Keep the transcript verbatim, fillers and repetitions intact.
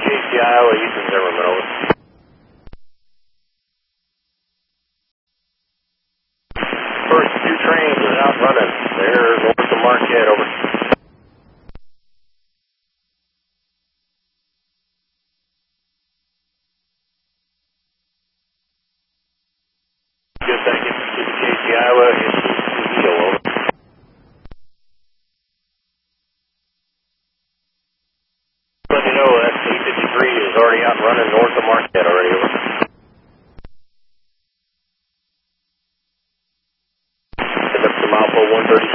C, Iowa, Eastern Zimmerman, over. First two trains are out running. They're north of Marquette, over. Good, thank you. K C, Iowa, Houston, C E O, over. Let you know that C fifty-three is already out running north of Marquette already, over. It's up to Malpo one thirty.